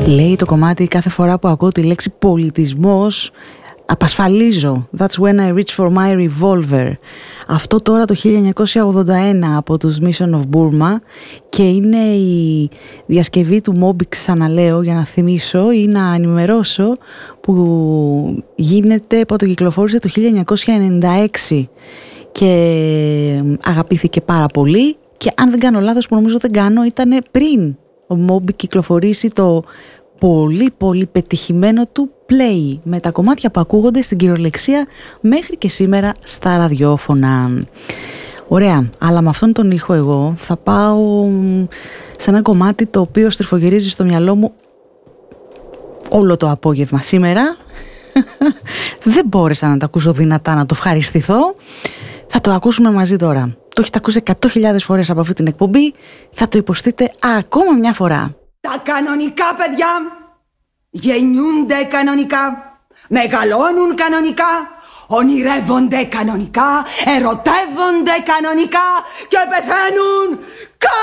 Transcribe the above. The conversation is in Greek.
Λέει το κομμάτι, κάθε φορά που ακούω τη λέξη πολιτισμός απασφαλίζω. That's when I reach for my revolver. Αυτό τώρα το 1981 από τους Mission of Burma, και είναι η διασκευή του Moby, ξαναλέω για να θυμίσω ή να ενημερώσω, που γίνεται, πότε κυκλοφόρησε, το 1996 και αγαπήθηκε πάρα πολύ, και αν δεν κάνω λάθος, που νομίζω δεν κάνω, ήταν πριν ο Moby κυκλοφορήσει το πολύ πολύ πετυχημένο του Play, με τα κομμάτια που ακούγονται στην κυριολεξία μέχρι και σήμερα στα ραδιόφωνα. Ωραία, αλλά με αυτόν τον ήχο εγώ θα πάω σε ένα κομμάτι το οποίο στριφογυρίζει στο μυαλό μου όλο το απόγευμα σήμερα. Δεν μπόρεσα να το ακούσω δυνατά, να το ευχαριστηθώ. Θα το ακούσουμε μαζί τώρα. Το έχετε ακούσει 100.000 φορές από αυτή την εκπομπή. Θα το υποστείτε ακόμα μια φορά. Τα κανονικά παιδιά γεννιούνται κανονικά, μεγαλώνουν κανονικά, ονειρεύονται κανονικά, ερωτεύονται κανονικά και πεθαίνουν